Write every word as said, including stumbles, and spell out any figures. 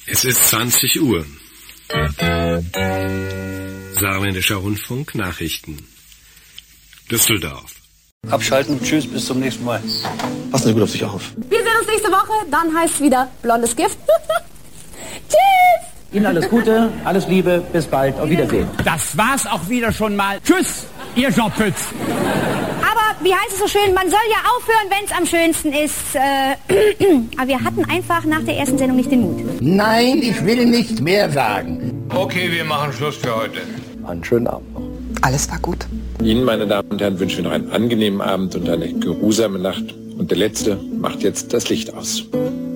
Es ist zwanzig Uhr. Saarländischer Rundfunk, Nachrichten. Düsseldorf. Abschalten, tschüss, bis zum nächsten Mal. Passen Sie gut auf sich auf. Wir sehen uns nächste Woche, dann heißt es wieder blondes Gift. Tschüss! Ihnen alles Gute, alles Liebe, bis bald, auf Wiedersehen. Das war's auch wieder schon mal. Tschüss, Ihr Jean Pütz. Aber wie heißt es so schön, man soll ja aufhören, wenn es am schönsten ist. Äh, aber wir hatten einfach nach der ersten Sendung nicht den Mut. Nein, ich will nicht mehr sagen. Okay, wir machen Schluss für heute. Einen schönen Abend noch. Alles war gut. Ihnen, meine Damen und Herren, wünschen wir noch einen angenehmen Abend und eine geruhsame Nacht. Und der Letzte macht jetzt das Licht aus.